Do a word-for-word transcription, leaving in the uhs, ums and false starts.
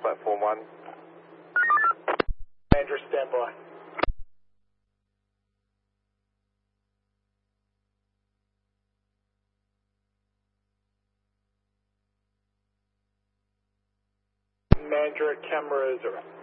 platform one. Andrew, stand by. Mandra, camera zero.